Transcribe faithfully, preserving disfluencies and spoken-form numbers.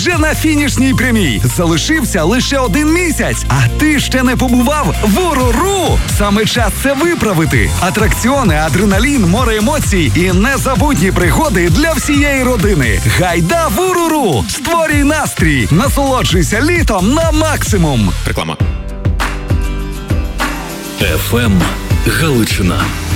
Вже на фінішній прямій. Залишився лише один місяць, а ти ще не побував в УРУРУ. Саме час це виправити. Атракціони, адреналін, море емоцій і незабутні пригоди для всієї родини. Гайда в УРУРУ! Створюй настрій! Насолоджуйся літом на максимум! Реклама. еф ем Галичина.